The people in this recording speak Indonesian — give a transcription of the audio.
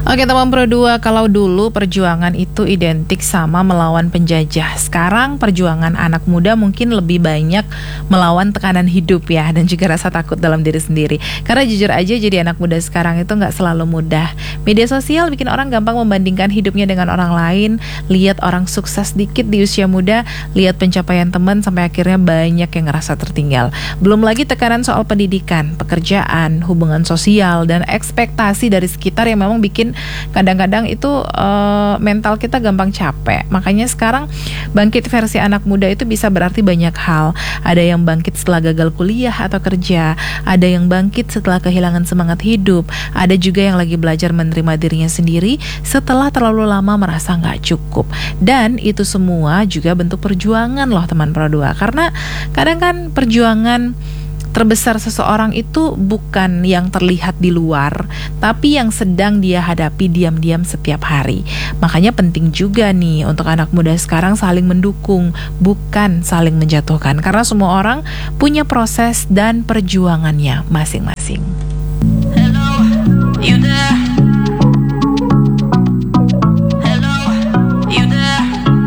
Oke teman Pro 2, kalau dulu perjuangan itu identik sama melawan penjajah. Sekarang perjuangan anak muda mungkin lebih banyak melawan tekanan hidup ya, dan juga rasa takut dalam diri sendiri. Karena jujur aja jadi anak muda sekarang itu gak selalu mudah. Media sosial bikin orang gampang membandingkan hidupnya dengan orang lain. Lihat orang sukses dikit di usia muda, lihat pencapaian teman, sampai akhirnya banyak yang ngerasa tertinggal. Belum lagi tekanan soal pendidikan, pekerjaan, hubungan sosial, dan ekspektasi dari sekitar yang memang bikin kadang-kadang itu mental kita gampang capek. Makanya sekarang bangkit versi anak muda itu bisa berarti banyak hal. Ada yang bangkit setelah gagal kuliah atau kerja, ada yang bangkit setelah kehilangan semangat hidup, ada juga yang lagi belajar menerima dirinya sendiri setelah terlalu lama merasa nggak cukup. Dan itu semua juga bentuk perjuangan loh teman Pro 2. Karena kadang kan perjuangan terbesar seseorang itu bukan yang terlihat di luar, tapi yang sedang dia hadapi diam-diam setiap hari. Makanya penting juga nih untuk anak muda sekarang saling mendukung, bukan saling menjatuhkan. Karena semua orang punya proses dan perjuangannya masing-masing.